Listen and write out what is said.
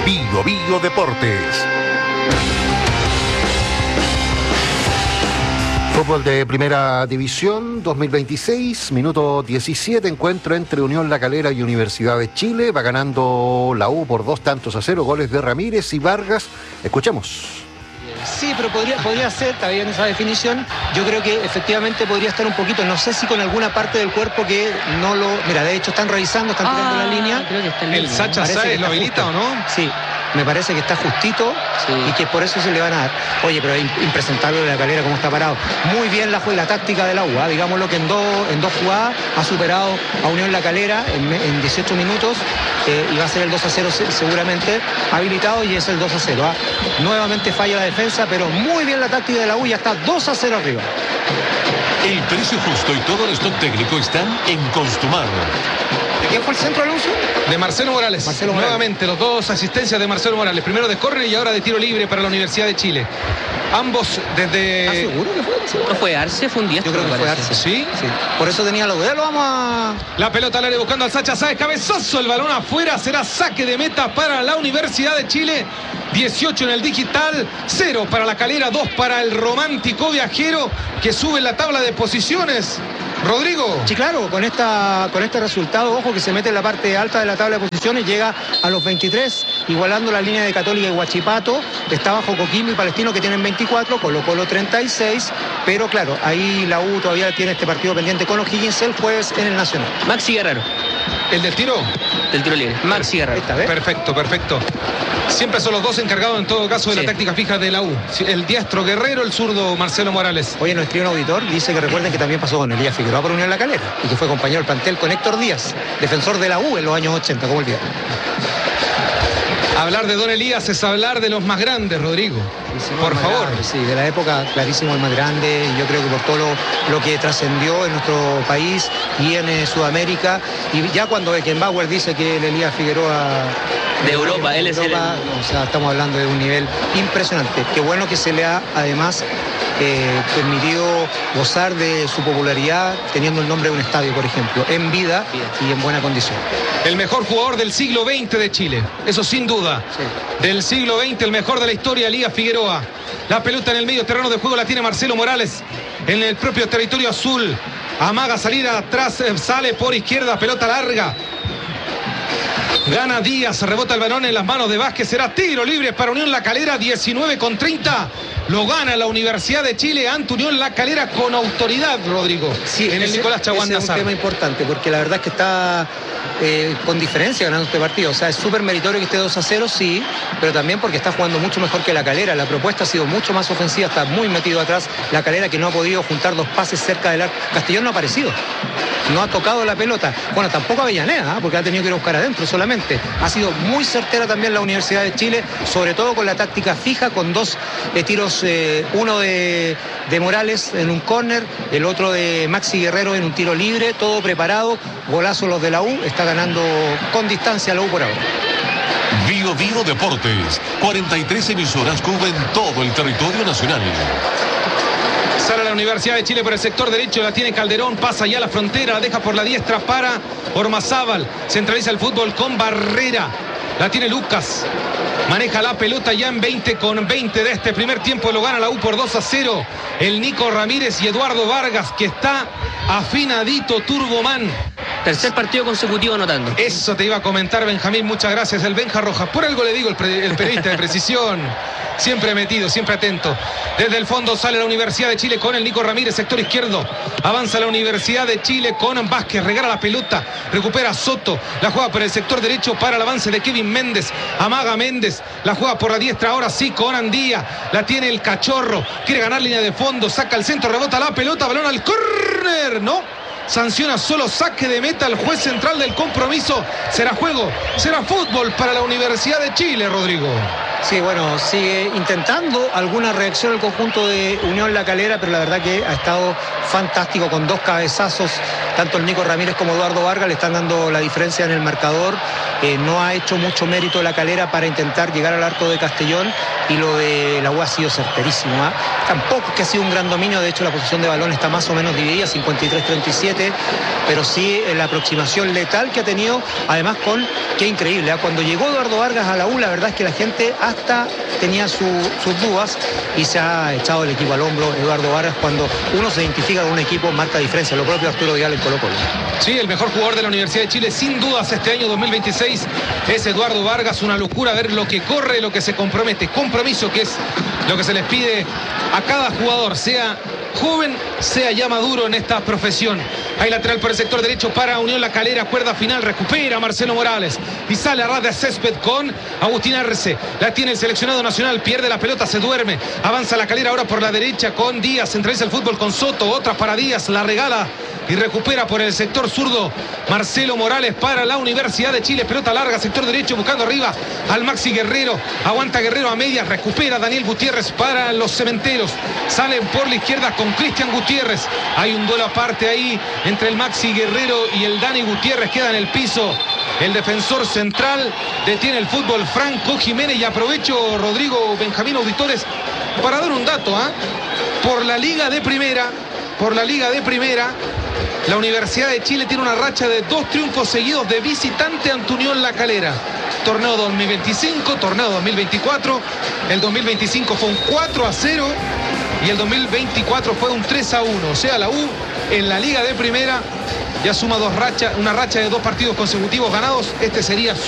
Bio Bio Deportes. Fútbol de Primera División 2026, minuto 17, encuentro entre Unión La Calera y Universidad de Chile. Va ganando la U por 2-0, goles de Ramírez y Vargas. Escuchemos. Sí, pero podría ser, está bien esa definición. Yo creo que efectivamente podría estar un poquito, no sé si con alguna parte del cuerpo que no lo... Mira, de hecho están revisando, están tirando la línea. Creo que está en ¿El línea. Sacha Sáez lo habilita justo. o no? Sí, me parece que está justito y que por eso se le van a dar. Oye, pero es impresentable de La Calera cómo está parado. Muy bien la táctica de la U, digámoslo que en dos jugadas ha superado a Unión La Calera en 18 minutos y va a ser el 2-0 seguramente habilitado y es el 2-0. Nuevamente falla la defensa, pero muy bien la táctica de la U, ya está 2-0 arriba. El precio justo y todo el stock técnico están en Constumar. ¿De quién fue el centro, Alonso? De Marcelo Morales. Nuevamente, los dos asistencias de Marcelo Morales. Primero de córner y ahora de tiro libre para la Universidad de Chile. Ambos desde... ¿Estás seguro que fue? ¿No fue Arce? Fue un diestro. Yo creo que fue parece. Arce. ¿Sí? Sí. Por eso tenía la duda. Lo vamos a... La pelota al área buscando al Sacha Sáez. Cabezazo, el balón afuera. Será saque de meta para la Universidad de Chile. 18 en el digital, 0 para La Calera, 2 para el romántico viajero que sube en la tabla de posiciones. Rodrigo. Sí, claro, con este resultado, ojo que se mete en la parte alta de la tabla de posiciones, llega a los 23, igualando la línea de Católica y Huachipato. Está bajo Coquimbo y Palestino que tienen 24, Colo-Colo 36, pero claro, ahí la U todavía tiene este partido pendiente con O'Higgins el jueves en el Nacional. Maxi Guerrero, ¿El del tiro? del tiro libre. Maxi Guerrero. Esta vez. Perfecto. Siempre son los dos encargados en todo caso de la táctica fija de la U. El diestro Guerrero, el zurdo Marcelo Morales. Oye, nos escribe un auditor, dice que recuerden que también pasó con Elías Figueroa por Unión La Calera y que fue compañero del plantel con Héctor Díaz, defensor de la U en los años 80, como olvidar. Hablar de Don Elías es hablar de los más grandes, Rodrigo. Por favor. Sí, de la época, clarísimo el más grande, y yo creo que por todo lo que trascendió en nuestro país y en Sudamérica, y ya cuando Beckenbauer dice que el Elías Figueroa De Europa, él es el... o sea, estamos hablando de un nivel impresionante. Qué bueno que se le ha además permitido gozar de su popularidad teniendo el nombre de un estadio, por ejemplo, en vida y en buena condición. El mejor jugador del siglo XX de Chile, eso sin duda. Sí. Del siglo XX, el mejor de la historia, Elías Figueroa. La pelota en el medio terreno de juego la tiene Marcelo Morales en el propio territorio azul. Amaga salir atrás, sale por izquierda, pelota larga. Gana Díaz, rebota el balón en las manos de Vázquez, será tiro libre para Unión La Calera, 19:30. Lo gana la Universidad de Chile ante Unión La Calera con autoridad, Rodrigo. Sí, en el Nicolás Chaguán ese es un Nazar. tema importante, porque la verdad es que está con diferencia ganando este partido. O sea, es súper meritorio que esté 2-0, sí, pero también porque está jugando mucho mejor que La Calera. La propuesta ha sido mucho más ofensiva, está muy metido atrás. La Calera que no ha podido juntar dos pases cerca del arco. Castellón no ha aparecido, no ha tocado la pelota. Bueno, tampoco Avellaneda, porque ha tenido que ir a buscar adentro solamente. Ha sido muy certera también la Universidad de Chile, sobre todo con la táctica fija, con dos tiros, uno de Morales en un córner, el otro de Maxi Guerrero en un tiro libre, todo preparado. Golazo los de la U, está ganando con distancia la U por ahora. Bio Bio Deportes, 43 emisoras cubren todo el territorio nacional. Sale la Universidad de Chile por el sector derecho, la tiene Calderón, pasa ya la frontera, la deja por la diestra para Ormazábal. Centraliza el fútbol con Barrera. La tiene Lucas. Maneja la pelota ya en 20:20 de este primer tiempo. Lo gana la U por 2-0. El Nico Ramírez y Eduardo Vargas, que está afinadito, Turboman. Tercer partido consecutivo anotando. Eso te iba a comentar, Benjamín. Muchas gracias. El Benja Rojas. Por algo le digo el periodista de precisión. Siempre metido, siempre atento. Desde el fondo sale la Universidad de Chile con el Nico Ramírez, sector izquierdo. Avanza la Universidad de Chile con Vázquez. Regala la pelota. Recupera Soto. La juega por el sector derecho para el avance de Kevin Méndez. Amaga Méndez. La juega por la diestra. Ahora sí con Andía. La tiene el Cachorro. Quiere ganar línea de fondo. Saca el centro. Rebota la pelota. Balón al córner. No. Sanciona solo saque de meta el juez central del compromiso. Será juego, será fútbol para la Universidad de Chile, Rodrigo. Sí, bueno, sigue intentando alguna reacción el conjunto de Unión La Calera, pero la verdad que ha estado fantástico con dos cabezazos. Tanto el Nico Ramírez como Eduardo Vargas le están dando la diferencia en el marcador no ha hecho mucho mérito La Calera para intentar llegar al arco de Castellón, y lo de la U ha sido certerísimo. Tampoco que ha sido un gran dominio, de hecho la posición de balón está más o menos dividida, 53-37, pero sí la aproximación letal que ha tenido, además qué increíble, cuando llegó Eduardo Vargas a la U, la verdad es que la gente hasta tenía sus dudas, y se ha echado el equipo al hombro. Eduardo Vargas, cuando uno se identifica con un equipo, marca diferencia. Lo propio Arturo Vidal en Colo-Colo. Sí, el mejor jugador de la Universidad de Chile, sin dudas, este año 2026 es Eduardo Vargas. Una locura ver lo que corre, lo que se compromete. Compromiso, que es lo que se les pide a cada jugador, sea joven, sea ya maduro en esta profesión. Hay lateral por el sector derecho para Unión La Calera, cuerda final, recupera Marcelo Morales y sale a ras de césped con Agustín Arce. La tiene el seleccionado nacional, pierde la pelota, se duerme, avanza La Calera ahora por la derecha con Díaz, centraliza el fútbol con Soto, otra para Díaz, la regala y recupera por el sector zurdo Marcelo Morales para la Universidad de Chile. Pelota larga, sector derecho, buscando arriba al Maxi Guerrero, aguanta Guerrero a medias, recupera Daniel Gutiérrez para los Cementeros, salen por la izquierda con Cristian Gutiérrez. Hay un duelo aparte ahí entre el Maxi Guerrero y el Dani Gutiérrez, queda en el piso el defensor central, detiene el fútbol Franco Jiménez. Y aprovecho, Rodrigo, Benjamín, auditores, para dar un dato, por la Liga de Primera, la Universidad de Chile tiene una racha de 2 triunfos seguidos de visitante ante Unión La Calera. Torneo 2025, torneo 2024. El 2025 fue un 4-0 y el 2024 fue un 3-1. O sea, la U en la Liga de Primera ya suma una racha de 2 partidos consecutivos ganados. Este sería